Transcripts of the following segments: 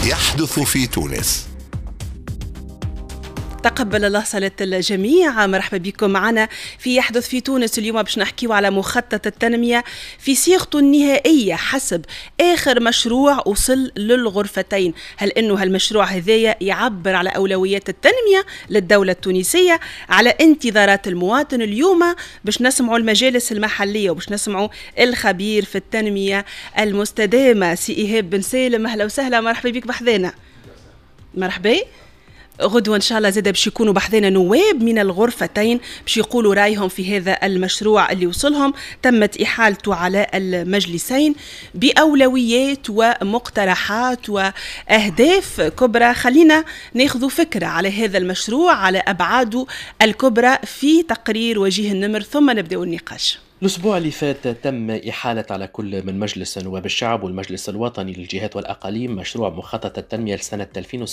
يحدث في تونس. تقبل الله صلاة الجميع. مرحبا بكم معنا في يحدث في تونس. اليوم باش نحكيو على مخطط التنمية في صيغته النهائية حسب آخر مشروع وصل للغرفتين. هل إنه هالمشروع هذايا يعبر على أولويات التنمية للدولة التونسية، على انتظارات المواطن؟ اليوم باش نسمعوا المجالس المحلية وباش نسمعوا الخبير في التنمية المستدامة سي إيهاب بن سالم. أهلا وسهلا، مرحبا بك بحذانا. مرحبا. غدوة إن شاء الله زاد باش يكونوا بحذنا نواب من الغرفتين باش يقولوا رأيهم في هذا المشروع اللي وصلهم. تمت إحالته على المجلسين بأولويات ومقترحات وأهداف كبرى. خلينا ناخذ فكرة على هذا المشروع، على أبعاده الكبرى في تقرير وجيه النمر، ثم نبدأ النقاش. الأسبوع اللي فات تم إحالة على كل من مجلس نواب الشعب والمجلس الوطني للجهات والأقاليم مشروع مخطط التنمية لسنة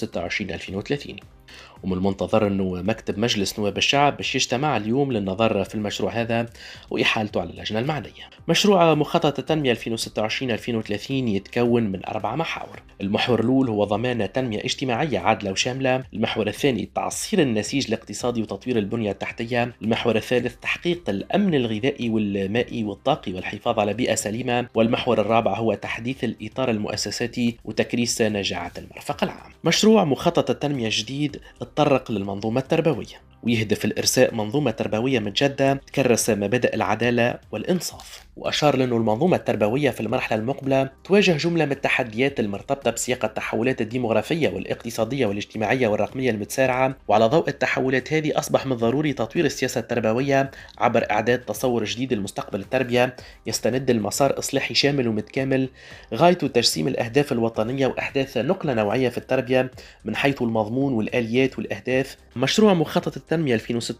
2026-2030، ومن المنتظر أنه مكتب مجلس نواب الشعب باش يجتمع اليوم للنظر في المشروع هذا وإحالته على اللجنة المعنية. مشروع مخطط التنمية 2026-2030 يتكون من 4 محاور. المحور الأول هو ضمان تنمية اجتماعية عادلة وشاملة. المحور الثاني تعصير النسيج الاقتصادي وتطوير البنية التحتية. المحور الثالث تحقيق الأمن الغذائي والمائي والطاقي والحفاظ على بيئة سليمة. والمحور الرابع هو تحديث الإطار المؤسساتي وتكريس نجاعة المرفق العام. مشروع مخطط التنمية الجديد تطرق للمنظومة التربوية ويهدف الإرساء منظومة تربوية متجددة تكرس مبادئ العدالة والإنصاف، وأشار لأنه المنظومة التربوية في المرحلة المقبلة تواجه جملة من التحديات المرتبطة بسياق التحولات الديمغرافية والاقتصادية والاجتماعية والرقمية المتسارعة. وعلى ضوء التحولات هذه أصبح من ضروري تطوير السياسة التربوية عبر إعداد تصور جديد لمستقبل التربية يستند المسار إصلاحي شامل ومتكامل غايته تجسيم الأهداف الوطنية وأحداث نقلة نوعية في التربية من حيث المضمون والآليات والأهداف. مشروع مخطط التنمية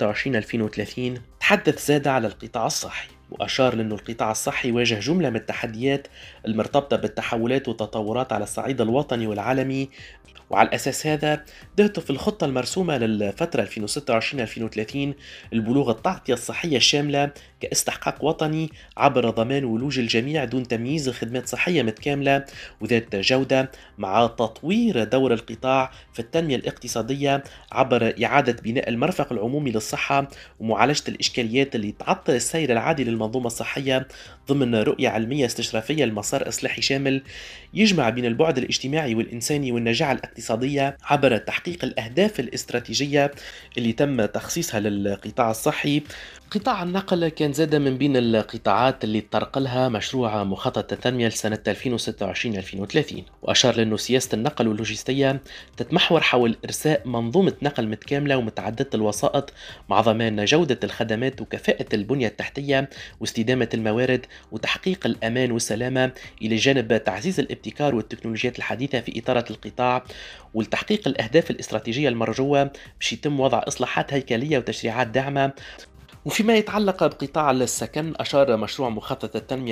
2026-2030 تحدث زاد على القطاع الصحي، وأشار لأن القطاع الصحي واجه جملة من التحديات المرتبطة بالتحولات والتطورات على الصعيد الوطني والعالمي. وعلى الأساس هذا تهدف الخطة المرسومة للفترة 2026-2030 البلوغ التغطية الصحية الشاملة كاستحقاق وطني عبر ضمان ولوج الجميع دون تمييز خدمات صحية متكاملة وذات جودة، مع تطوير دور القطاع في التنمية الاقتصادية عبر إعادة بناء المرفق العمومي للصحة ومعالجة الإشكاليات اللي تعطل السير العادي للمنظومة الصحية ضمن رؤية علمية استشرافية لمسار إصلاحي شامل يجمع بين البعد الاجتماعي والإنساني والنجاعة الاقتصادية عبر تحقيق الأهداف الاستراتيجية اللي تم تخصيصها للقطاع الصحي. قطاع النقل كان زاد من بين القطاعات اللي تطرق لها مشروع مخطط التنمية لسنة 2026-2030، وأشار لأنه سياسة النقل واللوجستية تتمحور حول إرساء منظومة نقل متكاملة ومتعددة الوسائط مع ضمان جودة الخدمات وكفاءة البنية التحتية واستدامة الموارد وتحقيق الأمان والسلامة، إلى جانب تعزيز الابتكار والتكنولوجيات الحديثة في إطار القطاع والتحقيق الأهداف الاستراتيجية المرجوة باش يتم وضع إصلاحات هيكلية وتشريعات داعمة. وفيما يتعلق بقطاع السكن، أشار مشروع مخطط التنمية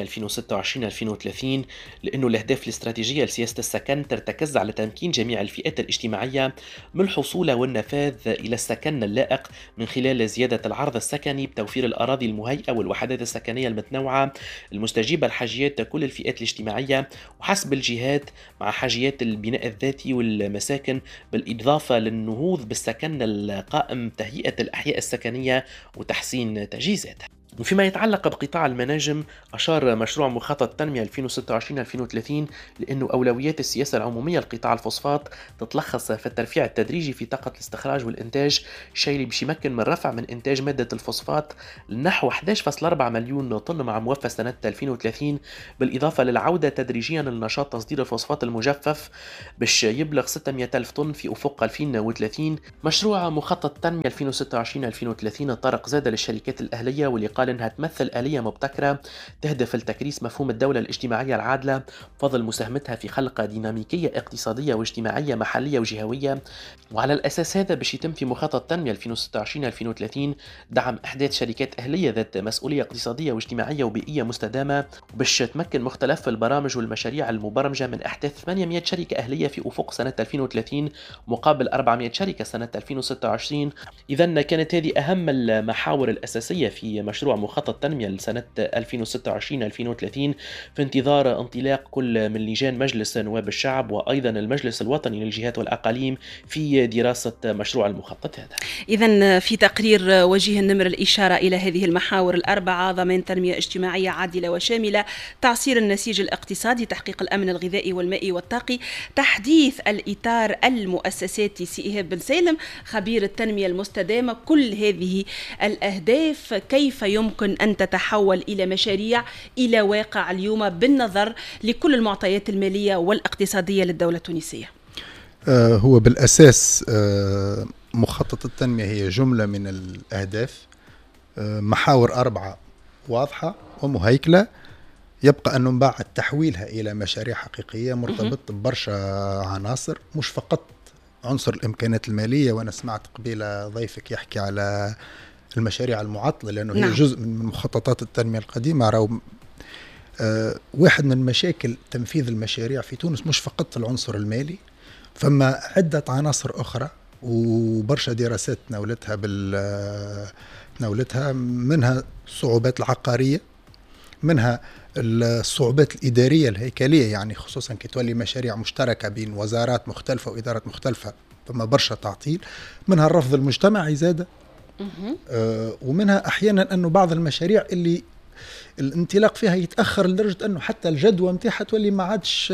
2026-2030 لأنه الأهداف الاستراتيجية لسياسة السكن ترتكز على تمكين جميع الفئات الاجتماعية من الحصول والنفاذ إلى السكن اللائق من خلال زيادة العرض السكني بتوفير الأراضي المهيئة والوحدات السكنية المتنوعة المستجيبة لحاجيات كل الفئات الاجتماعية وحسب الجهات، مع حاجيات البناء الذاتي والمساكن، بالإضافة للنهوض بالسكن القائم تهيئة الأحياء السكنية وتحسين تجهيزاتها. وفيما يتعلق بقطاع المناجم، أشار مشروع مخطط التنمية 2026-2030 لأنه أولويات السياسة العمومية لقطاع الفوسفات تتلخص في الترفيع التدريجي في طاقة الاستخراج والإنتاج، الشيء اللي باش يمكن من رفع من إنتاج مادة الفوسفات لنحو 11.4 مليون طن مع موفى سنة 2030، بالإضافة للعودة تدريجيا لنشاط تصدير الفوسفات المجفف باش يبلغ 600 ألف طن في أفق 2030. مشروع مخطط التنمية 2026-2030 طرق زاد للشركات الأهلية واللي قال أنها تمثل آلية مبتكرة تهدف لتكريس مفهوم الدولة الاجتماعية العادلة بفضل مساهمتها في خلق ديناميكية اقتصادية واجتماعية محلية وجهوية. وعلى الأساس هذا باش يتم في مخطط التنمية 2026-2030 دعم إحداث شركات أهلية ذات مسؤولية اقتصادية واجتماعية وبيئية مستدامة، وباش تمكن مختلف البرامج والمشاريع المبرمجة من إحداث 800 شركة أهلية في أفق سنة 2030 مقابل 400 شركة سنة 2026. إذن كانت هذه أهم المحاور الأساسية في مشروع مخطط التنمية لسنة 2026-2030 في انتظار انطلاق كل من لجان مجلس نواب الشعب وأيضا المجلس الوطني للجهات والأقاليم في دراسة مشروع المخطط هذا. إذن في تقرير وجيه النمر الإشارة إلى هذه المحاور الأربعة: ضمان تنمية اجتماعية عادلة وشاملة، تعصير النسيج الاقتصادي، تحقيق الأمن الغذائي والمائي والطاقي، تحديث الإطار المؤسساتي. سي إيهاب بن سالم خبير التنمية المستدامة، كل هذه الأهداف كيف يمكن أن تتحول إلى مشاريع إلى واقع اليوم بالنظر لكل المعطيات المالية والاقتصادية للدولة التونسية؟ هو بالأساس مخطط التنمية هي جملة من الأهداف، محاور 4 واضحة ومهيكلة، يبقى أنه من بعد تحويلها إلى مشاريع حقيقية مرتبط ببرشا عناصر، مش فقط عنصر الإمكانات المالية. وأنا سمعت قبيل ضيفك يحكي على المشاريع المعطلة لأنه هي جزء من مخططات التنمية القديمة. واحد من مشاكل تنفيذ المشاريع في تونس مش فقط العنصر المالي، فما عدة عناصر أخرى وبرشا دراسات ناولتها منها الصعوبات العقارية، منها الصعوبات الإدارية الهيكلية، يعني خصوصا كي تولي مشاريع مشتركة بين وزارات مختلفة وإدارات مختلفة فما برشا تعطيل، منها الرفض المجتمعي زادة، ومنها أحيانا أنه بعض المشاريع اللي الانطلاق فيها يتأخر لدرجة أنه حتى الجدوى متاعها تولي ما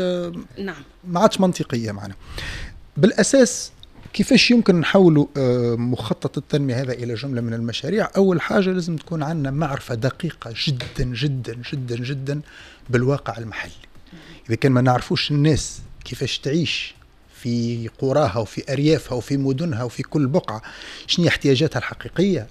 عادش منطقية معنا. بالأساس كيفاش يمكن نحولوا مخطط التنمية هذا إلى جملة من المشاريع؟ أول حاجة لازم تكون عندنا معرفة دقيقة جدا جدا جدا جدا بالواقع المحلي. إذا كان ما نعرفوش الناس كيفاش تعيش في قراها وفي أريافها وفي مدنها وفي كل بقعة شنو احتياجاتها الحقيقية،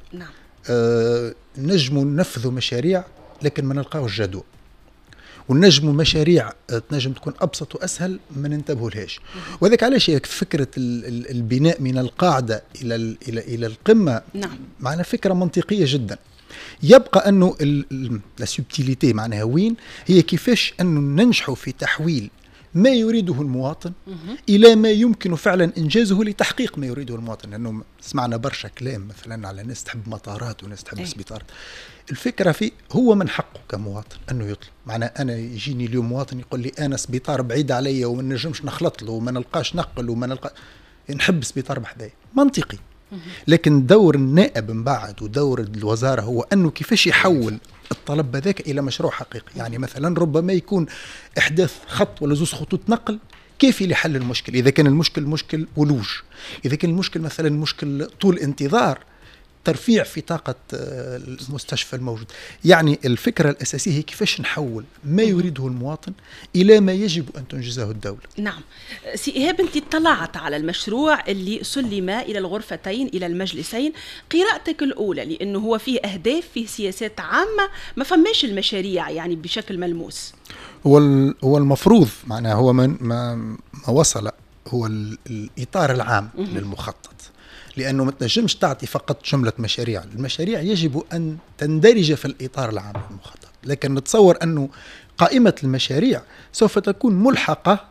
نجموا ننفذوا مشاريع لكن ما نلقاوش جدوى، ونجموا مشاريع تنجم تكون أبسط وأسهل ما ننتبهوا لهاش. وذلك علاش فكرة البناء من القاعدة إلى القمة معنا فكرة منطقية جدا. يبقى أنه السبتيليتي معناها وين هي كيفاش أنه ننجحوا في تحويل ما يريده المواطن إلى ما يمكن فعلا إنجازه لتحقيق ما يريده المواطن. لأنه سمعنا برشا كلام مثلا على ناس تحب مطارات وناس تحب سبيطارات. الفكرة في هو من حقه كمواطن أنه يطلب. معنى أنا يجيني اليوم مواطن يقول لي أنا سبيطار بعيد علي وما نجمش نخلط له وما نلقاش نقل وما نلقى، نحب سبيطار بحذايا، منطقي. لكن دور النائب من بعد ودور الوزارة هو أنه كيفاش يحول الطلب ذاك إلى مشروع حقيقي. يعني مثلا ربما يكون إحداث خط ولا زوز خطوط نقل كيفي لحل المشكل، إذا كان المشكل مشكل ولوج، إذا كان المشكل مثلا مشكل طول انتظار، ترفيع في طاقة المستشفى الموجود. يعني الفكرة الأساسية هي كيفاش نحول ما يريده المواطن إلى ما يجب أن تنجزه الدولة. نعم. سي إيهاب، أنت اطلعت على المشروع اللي سلم إلى الغرفتين إلى المجلسين، قراءتك الأولى لأنه هو فيه أهداف، فيه سياسات عامة، ما فماش المشاريع يعني بشكل ملموس. هو المفروض معناه هو ما وصل هو الإطار العام للمخطط، لأنه ما تنجمش تعطي فقط جملة مشاريع. المشاريع يجب أن تندرج في الإطار العام للمخطط، لكن نتصور أنه قائمة المشاريع سوف تكون ملحقة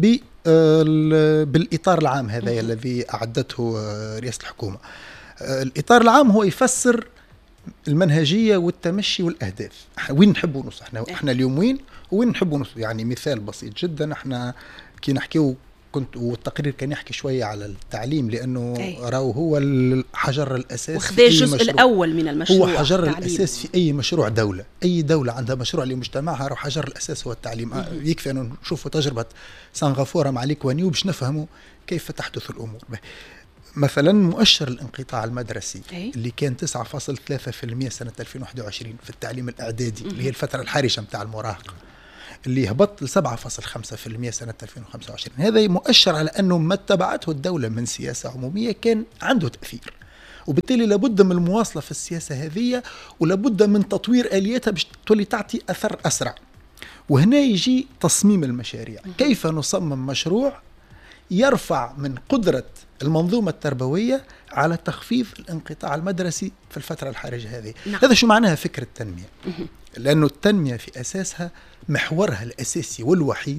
بالإطار العام هذا الذي أعدته رئاسة الحكومة. الإطار العام هو يفسر المنهجية والتمشي والأهداف، وين نحبوا نوصل احنا اليوم وين نحبوا نوصل. يعني مثال بسيط جدا، احنا كي نحكيو والتقرير كان يحكي شوية على التعليم، لأنه راهو هو الحجر الأساس في أي الجزء الأول من المشروع، هو حجر الأساس في أي مشروع دولة. أي دولة عندها مشروع لمجتمعها راهو حجر الأساس هو التعليم. يكفي أن نشوفوا تجربة سنغافورة مع ليكوانيو باش نفهموا كيف تحدث الأمور. مثلا مؤشر الانقطاع المدرسي اللي كان 9.3% سنة 2021 في التعليم الإعدادي اللي هي الفترة الحرجة متاع المراهقة، اللي هبط ل 7.5% سنة 2025. هذا مؤشر على أنه ما اتبعته الدولة من سياسة عمومية كان عنده تأثير، وبالتالي لابد من المواصلة في السياسة هذه، ولابد من تطوير آلياتها باش تولي تعطي أثر أسرع. وهنا يجي تصميم المشاريع. كيف نصمم مشروع يرفع من قدرة المنظومة التربوية على تخفيض الانقطاع المدرسي في الفترة الحرجة هذه. هذا شو معناها فكرة التنمية؟ لأنه التنمية في أساسها محورها الأساسي والوحيد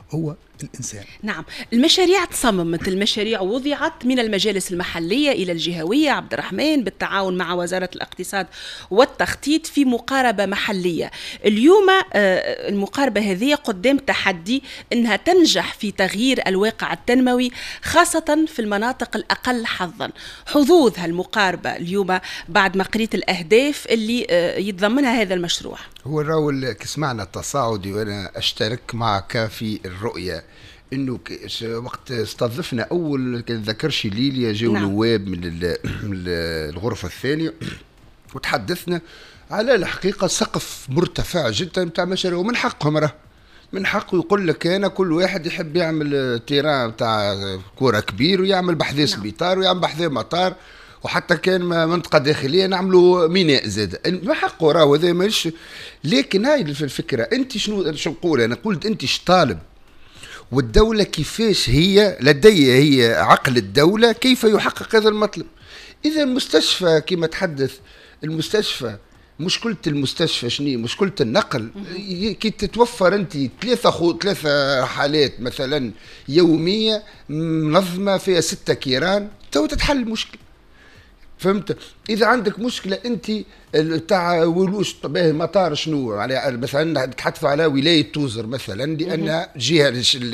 هو الإنسان. نعم، المشاريع تصممت، المشاريع وضعت من المجالس المحلية إلى الجهوية عبد الرحمن بالتعاون مع وزارة الاقتصاد والتخطيط في مقاربة محلية. اليوم المقاربة هذه قدام تحدي أنها تنجح في تغيير الواقع التنموي خاصة في المناطق الأقل حظا. حظوظ هالمقاربة اليوم بعد ما قريت الأهداف اللي يتضمنها هذا المشروع. هو الراول كسمعنا التصاعدي وأنا أشترك معك في الرؤية انه وقت استضفنا اول كان ذكرش ليليا جاوا نواب من الغرفه الثانيه وتحدثنا على الحقيقه سقف مرتفع جدا نتاع مشاريع، ومن حقهم من حقه يقول لك انا كل واحد يحب يعمل تيران نتاع كره كبير ويعمل بحذاء سبيطار ويعمل بحذاء مطار، وحتى كان منطقه داخليه نعملوا ميناء زاد، ما حقه راهو هذا ماهيش. لكن هاي الفكره انت شنو نقول؟ انا قلت انت طالب، والدولة كيفاش هي هي عقل الدولة كيف يحقق هذا المطلب. إذا المستشفى كما تحدث المستشفى، مشكلة المستشفى شنو؟ مشكلة النقل. كي تتوفر أنت ثلاثة حالات مثلا يومية منظمة فيها 6 كيران تو تتحل المشكلة. فهمت؟ إذا عندك مشكلة أنت تاع ولوش مطار شنو على مثلا نتحدثوا على ولاية توزر مثلا لأن جهة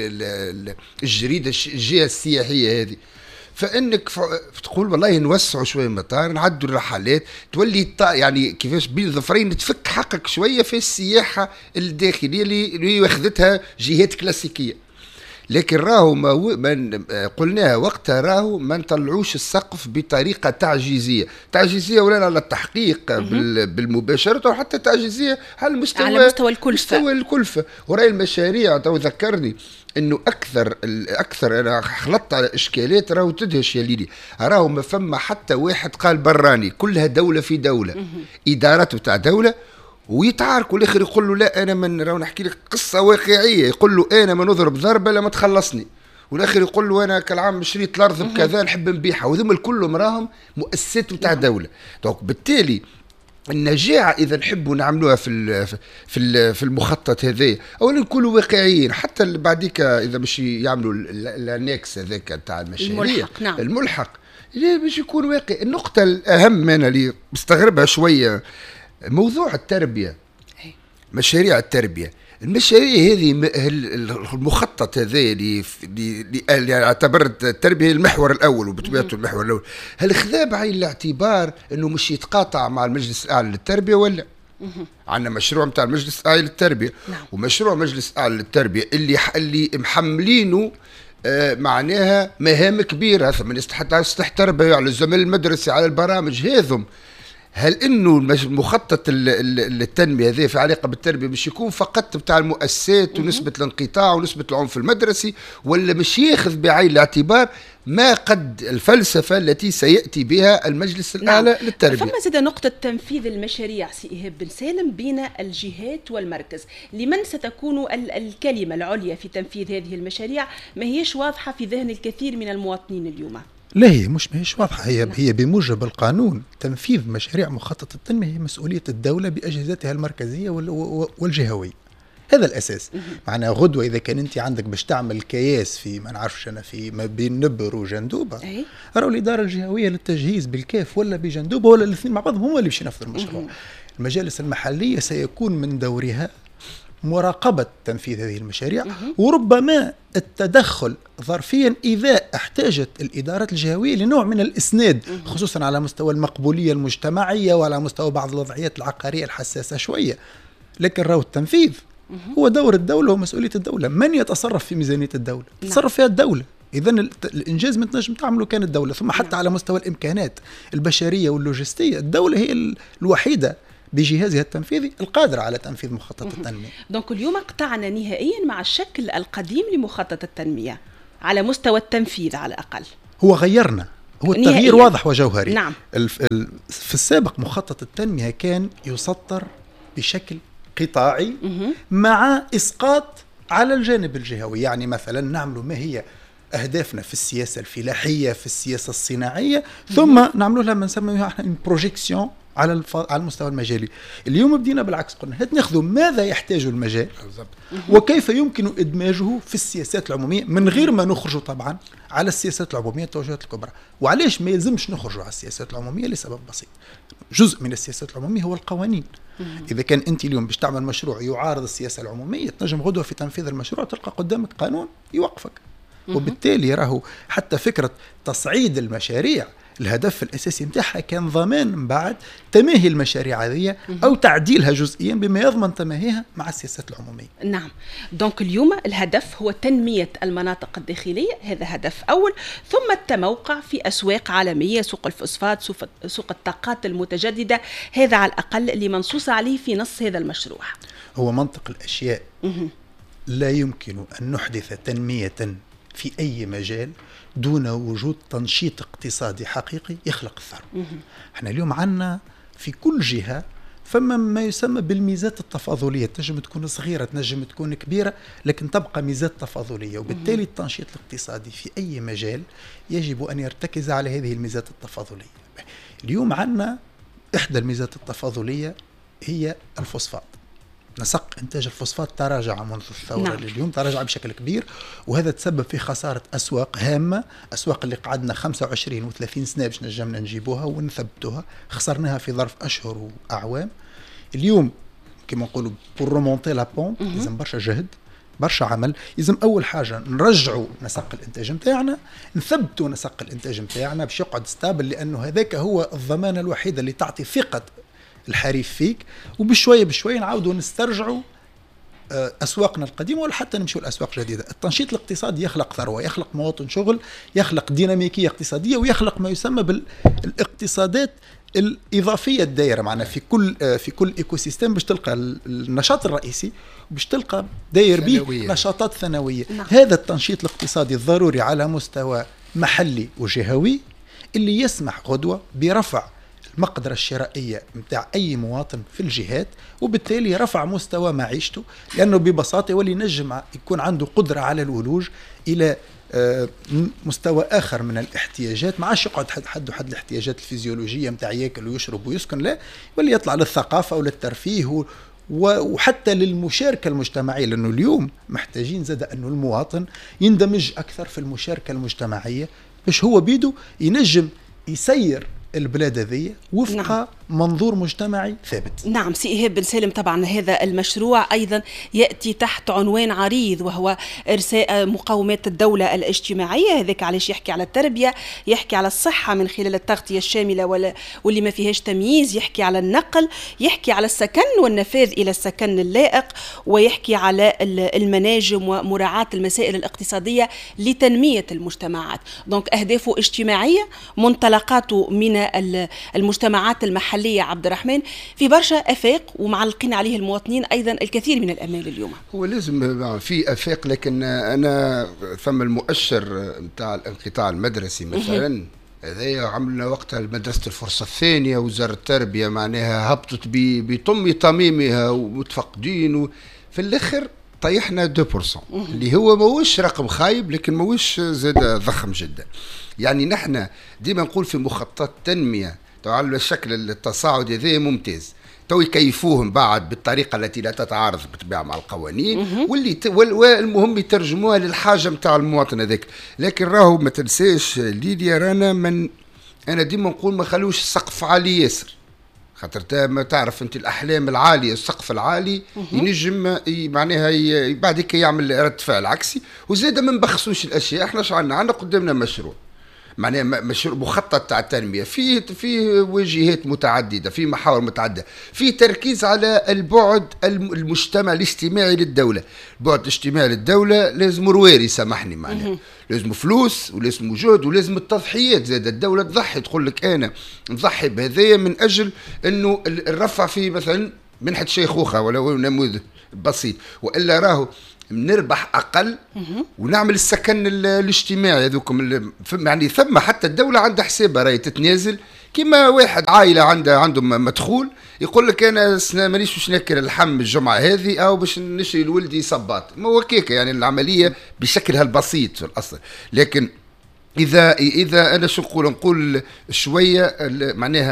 الجريدة الجهة السياحية هذه، فإنك تقول والله نوسعوا شوية المطار نعدوا الرحلات تولي يعني كيفاش بين ظفرين تفك حقك شوية في السياحة الداخلية اللي واخذتها جهات كلاسيكية. لكن راهو ما قلناها وقتها راهو ما نطلعوش السقف بطريقه تعجيزيه ولا على التحقيق بالمباشره وحتى تعجيزيه على مستوى الكلفه. وراي المشاريع تو ذكرني انه اكثر انا خلطت على اشكالات راهو تدهش يا ليلي. راهو ما فما حتى واحد قال براني كلها دوله في دوله ادارات بتاع دوله ويتعاركوا. الاخر يقول له لا انا من راهو نحكي لك قصه واقعيه، يقول له انا ما نضرب ضربه لما تخلصني، والاخر يقول له انا كالعام شريت الارض بكذا نحب نبيعها، وذم كلهم راهم مؤسسات بتاع دوله. دونك بالتالي النجاعه اذا نحبوا نعملوها في المخطط هذا اولا نكونوا واقعيين، حتى بعديك اذا مش يعملوا الانكس هذاك تاع المشاريع الملحق باش يكون واقعي. النقطه الاهم انا اللي مستغربها شويه موضوع التربية، مشاريع التربية. المشاريع هذه المخطط هذا اللي اعتبرت التربية المحور الأول وبطبيعته المحور الأول، هل خذا بعين الاعتبار أنه مش يتقاطع مع المجلس الأعلى للتربية ولا؟ عندنا مشروع متاع المجلس الأعلى للتربية ومشروع مجلس الأعلى للتربية اللي محملينه معناها مهام كبيرة، ثم يستحق تربية على الزمن المدرسي على البرامج هذم. هل انه مخطط التنميه هذه في علاقه بالتربيه مش يكون فقط بتاع المؤسسات ونسبه الانقطاع ونسبه العنف المدرسي، ولا مش ياخذ بعين الاعتبار ما قد الفلسفه التي سياتي بها المجلس الاعلى للتربيه؟ فما زاد نقطه تنفيذ المشاريع سي إيهاب بن سالم بين الجهات والمركز، لمن ستكون الكلمه العليا في تنفيذ هذه المشاريع ما هيش واضحه في ذهن الكثير من المواطنين اليوم. لا هي مش واضحة. هي بموجب القانون تنفيذ مشاريع مخطط التنمية هي مسؤولية الدولة بأجهزتها المركزية والجهوية. هذا الأساس. معناها غدوة إذا كان أنت عندك باش تعمل كياس في ما نعرفش أنا في ما بين نبر وجندوبة، راهو الإدارة الجهوية للتجهيز بالكاف ولا بجندوبة ولا الاثنين مع بعضهم هم اللي باش ينفذوا المشروع. المجالس المحلية سيكون من دورها مراقبة تنفيذ هذه المشاريع وربما التدخل ظرفيا إذا احتاجت الإدارات الجهوية لنوع من الإسناد، خصوصا على مستوى المقبولية المجتمعية وعلى مستوى بعض الوضعيات العقارية الحساسة شوية. لكن راهو التنفيذ هو دور الدولة ومسؤولية الدولة. من يتصرف في ميزانية الدولة؟ تتصرف فيها الدولة. إذا الإنجاز ما تنجم تعمله كان الدولة. ثم حتى على مستوى الإمكانات البشرية واللوجستية الدولة هي الوحيدة بجهازها التنفيذي القادر على تنفيذ مخطط التنمية. دونك اليوم قطعنا نهائيا مع الشكل القديم لمخطط التنمية على مستوى التنفيذ على الأقل. هو غيرنا، هو التغيير نهائياً. واضح وجوهري. نعم. في السابق مخطط التنمية كان يسطر بشكل قطاعي مع إسقاط على الجانب الجهوي. يعني مثلا نعمل ما هي أهدافنا في السياسة الفلاحية في السياسة الصناعية ثم نعمل لها ما نسميها احنا بروجيكسيون على المستوى المجالي. اليوم بدينا بالعكس، قلنا هات ناخذوا ماذا يحتاج المجال وكيف يمكن إدماجه في السياسات العمومية من غير ما نخرجوا طبعا على السياسات العمومية التوجهات الكبرى. وعليش ما يلزمش نخرجوا على السياسات العمومية؟ لسبب بسيط، جزء من السياسات العمومية هو القوانين. إذا كان أنت اليوم باش تعمل مشروع يعارض السياسة العمومية، تنجم غدوة في تنفيذ المشروع تلقى قدامك قانون يوقفك. وبالتالي راهو حتى فكرة تصعيد المشاريع الهدف الأساسي متاعها كان ضمان من بعد تماهي المشاريع هذه أو تعديلها جزئيا بما يضمن تماهيها مع السياسات العمومية. نعم، دونك اليوم الهدف هو تنمية المناطق الداخلية، هذا هدف أول، ثم التموقع في أسواق عالمية، سوق الفوسفات، سوق الطاقات المتجددة، هذا على الأقل اللي منصوص عليه في نص هذا المشروع. هو منطق الأشياء، لا يمكن أن نحدث تنمية في أي مجال دون وجود تنشيط اقتصادي حقيقي يخلق الثروة. احنا اليوم عندنا في كل جهة فما ما يسمى بالميزات التفاضلية، تنجم تكون صغيرة تنجم تكون كبيرة، لكن تبقى ميزات تفاضلية. وبالتالي التنشيط الاقتصادي في أي مجال يجب أن يرتكز على هذه الميزات التفاضلية. اليوم عندنا إحدى الميزات التفاضلية هي الفوسفات. نسق إنتاج الفوسفات تراجع منذ الثورة لليوم، تراجع بشكل كبير، وهذا تسبب في خسارة أسواق هامة، أسواق اللي قعدنا 25 و30 سنة باش نجمنا نجيبوها ونثبتوها، خسرناها في ظرف أشهر وأعوام. اليوم كما نقولوا بور رومونتي لا بونت لازم برشا جهد، برشا عمل. لازم أول حاجة نرجعوا نسق الإنتاج متاعنا، نثبتوا نسق الإنتاج متاعنا باش يقعد ستابل، لأنه هذاك هو الضمانة الوحيدة اللي تعطي ثقة الحريف فيك. وبشوية بشوية نعاودوا نسترجعوا أسواقنا القديمة ولا حتى نمشوا لأسواق جديدة. التنشيط الاقتصادي يخلق ثروة، يخلق مواطن شغل، يخلق ديناميكية اقتصادية، ويخلق ما يسمى بالاقتصادات الإضافية الدائرة. معنا في كل إيكو سيستم باش تلقى النشاط الرئيسي وباش تلقى داير به نشاطات ثانوية. هذا التنشيط الاقتصادي الضروري على مستوى محلي وجهوي اللي يسمح غدوة برفع المقدرة الشرائية متاع أي مواطن في الجهات، وبالتالي رفع مستوى معيشته، لأنه ببساطة يولي نجم يكون عنده قدرة على الولوج إلى مستوى آخر من الاحتياجات. ما عادش يقعد حد الاحتياجات الفيزيولوجية متاع ياكل ويشرب ويسكن، لا، يولي يطلع للثقافة وللترفيه وحتى للمشاركة المجتمعية، لأنه اليوم محتاجين زاد أنه المواطن يندمج أكثر في المشاركة المجتمعية باش هو بيده ينجم يسير البلاد هذه وفق منظور مجتمعي ثابت. نعم سي إيهاب بن سالم، طبعا هذا المشروع أيضا يأتي تحت عنوان عريض وهو إرساء مقومات الدولة الاجتماعية. هذاك علاش يحكي على التربية، يحكي على الصحة من خلال التغطية الشاملة واللي ما فيهاش تمييز، يحكي على النقل، يحكي على السكن والنفاذ إلى السكن اللائق، ويحكي على المناجم ومراعاة المسائل الاقتصادية لتنمية المجتمعات. دونك أهدافه اجتماعية، منطلقاته من المجتمعات المحلية عبد الرحمن في برشا أفاق، ومعلقين عليه المواطنين أيضا الكثير من الأمال اليوم. هو لازم في أفاق، لكن أنا ثم المؤشر متاع الانقطاع المدرسي مثلا، هذا عملنا وقتها مدرسة الفرصة الثانية، وزارة التربية معناها هبطت بطم طميمها ومتفقدين، في الآخر طيحنا 2%، اللي هو موش رقم خايب لكن موش زاد ضخم جدا. يعني نحن ديما نقول في مخطط تنمية على الشكل التصاعدي هذا ممتاز، تو يكيفوهم بعد بالطريقة التي لا تتعارض بالطبيعة مع القوانين، والمهم يترجموها للحاجة متاع المواطن هذاك. لكن راهو ما تنساش ليديا، رانا أنا ديما نقول ما خلوش السقف عالي ياسر، خاطر ما تعرف انت الاحلام العاليه السقف العالي ينجم معناها بعدك يعمل رد فعل عكسي. وزاده ما نبخسوش الاشياء. احنا عندنا قدامنا مشروع معناها مشروع مخطط تاع التنميه في وجهات متعدده، في محاور متعدده، في تركيز على البعد الاجتماعي للدوله. البعد الاجتماعي للدوله لازم رواري، سامحني، معناها لازم فلوس ولازم جهد ولازم التضحيات. زاد الدوله تضحي، تقول لك انا نضحي بهذايا من اجل انه الرفع في مثلا منحه شيخوخه ولو نموذج بسيط، والا راهو نربح اقل ونعمل السكن الاجتماعي هذوكم. يعني ثم حتى الدوله عندها حسابها راهي تتنازل، كما واحد عائله عندهم مدخول يقول لك انا مانيش باش ناكل اللحم الجمعه هذه او باش نشري لولدي صباط، ما هو كيك. يعني العمليه بشكلها البسيط في الاصل. لكن اذا انا شو نقول شويه معناها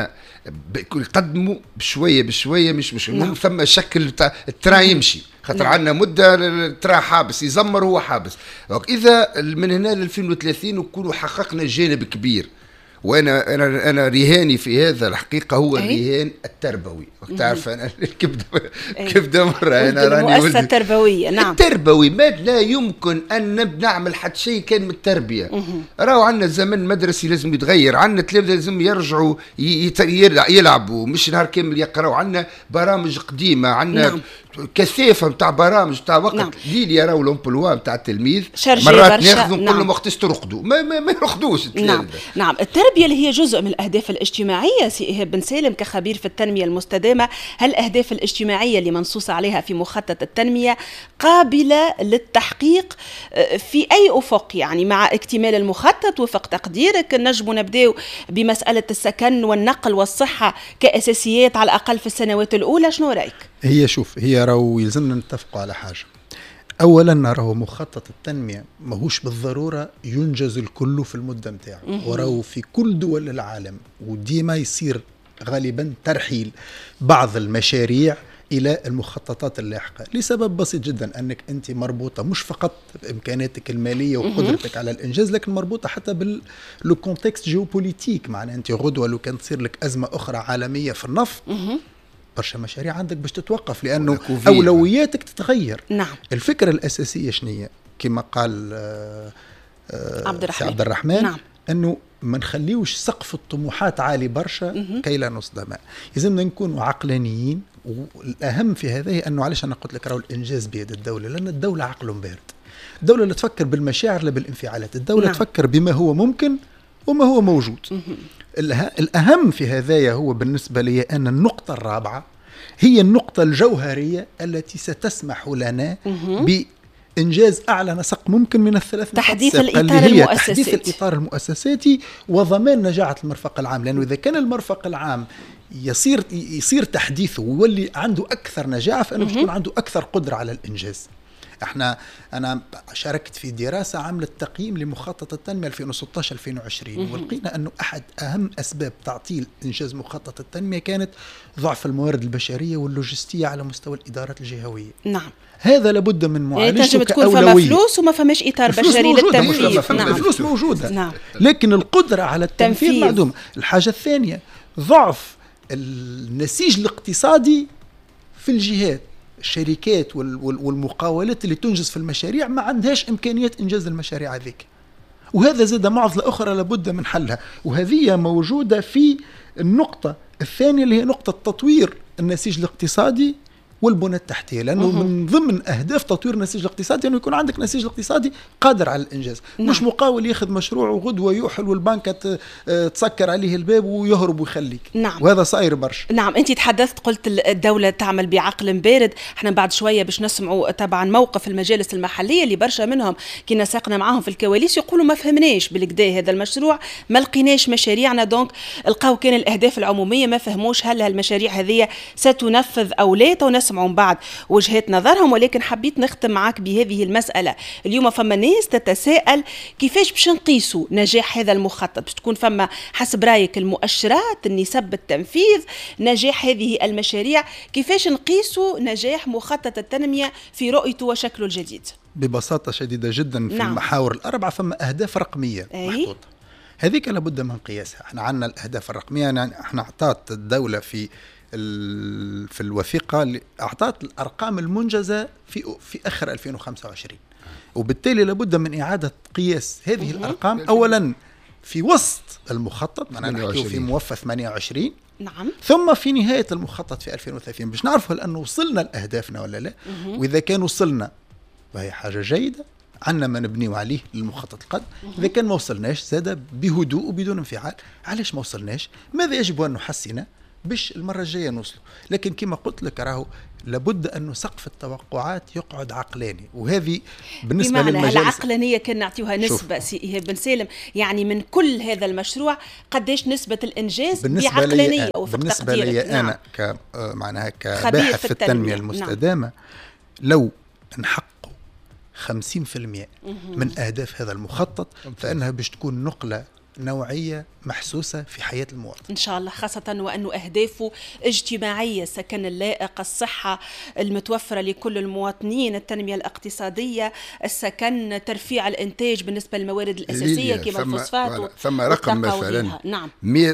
يقدموا بشويه بشويه، مش المهم ثم شكل تاع الترا يمشي، خاطر عندنا مده الترا حابس يزمر هو حابس. اذا من هنا ل 2030 نكونوا حققنا جانب كبير، وانا انا رهاني في هذا الحقيقه هو الرهان التربوي. تعرف انا كبده مره انا راني المؤسسه التربويه. نعم التربوي ما لا يمكن ان نعمل حتى شيء كان من التربيه. راهو عندنا الزمن المدرسي لازم يتغير، عندنا التلامذه لازم يرجعوا يلعبوا مش نهار كامل يقراوا، عندنا برامج قديمه، عندنا كثافه نتاع برامج نتاع وقت ليلي يراو لومبلوا نتاع التلميذ مرات ناخذوا نقول لهم وقت ترقدوا ما يرقدوش التلامذه. نعم التربيه اللي هي جزء من الاهداف الاجتماعيه. سي إيهاب بن سالم كخبير في التنميه المستدامه، هل الاهداف الاجتماعيه اللي منصوص عليها في مخطط التنميه قابله للتحقيق في اي افق؟ يعني مع اكتمال المخطط وفق تقديرك نجم نبداو بمساله السكن والنقل والصحه كاساسيات على الاقل في السنوات الاولى، شنو رايك؟ هي راهو يلزمنا نتفقوا على حاجه. اولا راهو مخطط التنميه ماهوش بالضروره ينجز الكل في المده نتاعو، وراهو في كل دول العالم وديما يصير غالبا ترحيل بعض المشاريع الى المخططات اللاحقه لسبب بسيط جدا، انك انت مربوطه مش فقط بامكانياتك الماليه وقدرتك على الانجاز، لكن مربوطه حتى بالكونتكست جيوبوليتيك. معناها انت غدوه لو كان تصير لك ازمه اخرى عالميه في النفط برشا مشاريع عندك باش تتوقف لانه اولوياتك تتغير. نعم. الفكره الاساسيه شنية كما قال عبد الرحمن نعم. انه ما نخليوش سقف الطموحات عالي برشا كي لا نصدم. لازمنا نكونوا عقلانيين، والاهم في هذا انه علاش انا قلت لك راهو الانجاز بيد الدوله، لان الدوله عقل بارد. الدوله لا تفكر بالمشاعر لا بالانفعالات، الدوله نعم. تفكر بما هو ممكن وما هو موجود. الأهم في هذايا هو بالنسبة لي أن النقطة الرابعة هي النقطة الجوهرية التي ستسمح لنا بإنجاز أعلى نسق ممكن من الثلاث تحديث الإطار المؤسساتي. تحديث الإطار المؤسساتي وضمان نجاعة المرفق العام، لأنه إذا كان المرفق العام يصير تحديثه ويولي عنده أكثر نجاعة فإنه بتكون عنده أكثر قدرة على الإنجاز. أنا شاركت في دراسة عملت تقييم لمخطط التنمية 2016-2020 ولقينا أنه أحد أهم أسباب تعطيل إنجاز مخطط التنمية كانت ضعف الموارد البشرية واللوجستية على مستوى الإدارات الجهوية. نعم. هذا لابد من معالجته يعني تكون فما فلوس وما فماش إطار بشري للتنفيذ. نعم. الفلوس موجودة. نعم. لكن القدرة على التنفيذ معدومة. الحاجة الثانية ضعف النسيج الاقتصادي في الجهات، الشركات والمقاولات اللي تنجز في المشاريع ما عندهاش إمكانيات إنجاز المشاريع هذيك، وهذا زاد معضلة أخرى لابد من حلها، وهذه موجودة في النقطة الثانية اللي هي نقطة تطوير النسيج الاقتصادي والبنى التحتية، لأنه من ضمن أهداف تطوير النسيج الاقتصادي أنه يكون عندك نسيج اقتصادي قادر على الإنجاز. نعم. مش مقاول ياخذ مشروع وغدوة يوحل والبنكة تسكر عليه الباب ويهرب ويخليك. نعم. وهذا صاير برشا. نعم. أنت تحدثت قلت الدولة تعمل بعقل بارد، احنا بعد شوية باش نسمعوا طبعا موقف المجالس المحلية اللي برشا منهم كي نساقنا معاهم في الكواليس يقولوا ما فهمناش بالكدا هذا المشروع، ما لقيناش مشاريعنا، دونك لقاو كان الأهداف العمومية ما فهموش هل هالمشاريع هذه ستنفذ أو لا، ونسمعوا من بعد وجهات نظرهم. ولكن حبيت نختم معك بهذه المسألة. اليوم فما ناس تتساءل كيفاش باش نقيسوا نجاح هذا المخطط، باش تكون فما حسب رأيك المؤشرات، النسب التنفيذ، نجاح هذه المشاريع، كيفاش نقيسوا نجاح مخطط التنمية في رؤيته وشكله الجديد؟ ببساطة شديدة جدا في المحاور الأربعة فما أهداف رقمية محطوطة، هذيك لابد من قياسها. احنا عندنا الأهداف الرقمية، يعني احنا أعطت الدولة في الوثيقة اللي أعطت الأرقام المنجزة في آخر 2025، وبالتالي لابد من إعادة قياس هذه الأرقام أولا في وسط المخطط، نحكي في موفى 28. نعم. ثم في نهاية المخطط في 2030 باش نعرف هل أنه وصلنا لأهدافنا ولا لا. وإذا كان وصلنا فهي حاجة جيدة، عنا ما نبنيو عليه للمخطط القادم. إذا كان ما وصلناش زاد بهدوء وبدون انفعال، علاش ما وصلناش، ماذا يجب أن نحسنه باش المرة الجاية نوصله. لكن كما قلت لك راهو لابد أنه سقف التوقعات يقعد عقلاني، وهذه بالنسبة للمجالس العقلانية كان نعطيوها نسبة. سي إيهاب بن سالم، يعني من كل هذا المشروع قديش نسبة الإنجاز بعقلانية وفق تقديرك؟ بالنسبة لي أنا معناها كباحث في التنمية المستدامة، لو نحقق 50% من أهداف هذا المخطط فإنها باش تكون نقلة نوعية محسوسة في حياة المواطن إن شاء الله، خاصة وأنه أهدافه اجتماعية: السكن اللائق، الصحة المتوفرة لكل المواطنين، التنمية الاقتصادية، السكن، ترفيع الإنتاج بالنسبة للموارد الأساسية كما الفوسفات. ثم رقم مثلا نعم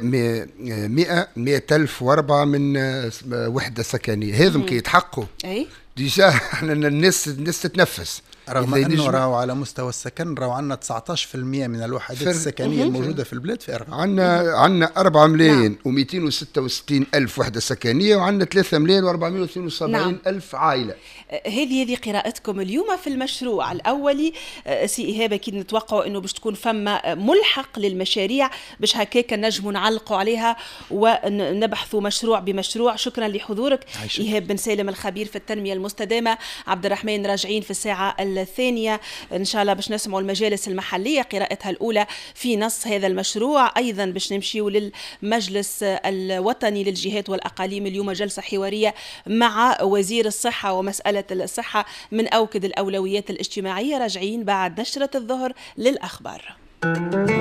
100,004 من وحدة سكنية، هذم كي يتحققوا ديجا احنا الناس تتنفس، رغم انه راهو على مستوى السكن راهو عندنا 19% من الوحدات السكنيه الموجوده في البلاد في ارقام. عندنا 4,266,000 وحده سكنيه، وعندنا 3,472,000 عائله. هذه قراءتكم اليوم في المشروع الاولي. سي ايهاب، اكيد نتوقعوا انه باش تكون فما ملحق للمشاريع باش هكاك نجموا نعلقوا عليها ونبحثوا مشروع بمشروع. شكرا لحضورك ايهاب بن سالم، الخبير في التنميه المستدامه. عبد الرحمن، راجعين في الساعه الثانيه ان شاء الله باش نسمعوا المجالس المحليه قراءتها الاولى في نص هذا المشروع. ايضا باش نمشيوا للمجلس الوطني للجهات والاقاليم، اليوم جلسه حواريه مع وزير الصحه، ومساله الصحة من أوكد الأولويات الاجتماعية. راجعين بعد نشرة الظهر للأخبار.